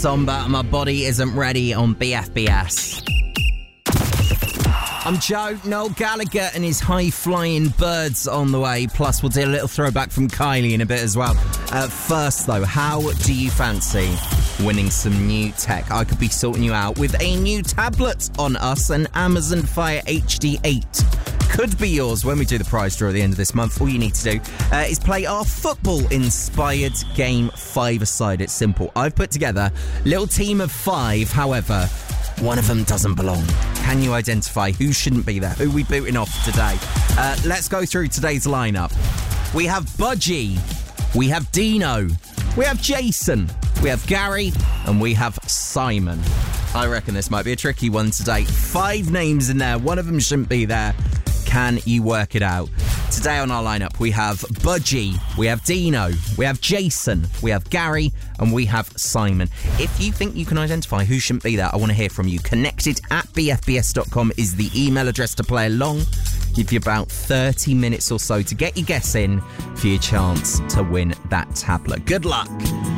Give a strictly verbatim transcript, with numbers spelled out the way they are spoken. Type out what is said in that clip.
on, but my body isn't ready on B F B S. I'm Joe, Noel Gallagher and his high-flying birds on the way. Plus, we'll do a little throwback from Kylie in a bit as well. Uh, first, though, how do you fancy winning some new tech? I could be sorting you out with a new tablet on us, an Amazon Fire H D eight. Could be yours when we do the prize draw at the end of this month. All you need to do uh, is play our football-inspired game five-a-side. It's simple. I've put together a little team of five, however, one of them doesn't belong. Can you identify who shouldn't be there? Who are we booting off today? Uh, let's go through today's lineup. We have Budgie. We have Dino. We have Jason. We have Gary. And we have Simon. I reckon this might be a tricky one today. Five names in there. One of them shouldn't be there. Can you work it out? Today on our lineup, we have Budgie, we have Dino, we have Jason, we have Gary, and we have Simon. If you think you can identify who shouldn't be there, I want to hear from you. Connected at b f b s dot com is the email address to play along. Give you about thirty minutes or so to get your guess in for your chance to win that tablet. Good luck.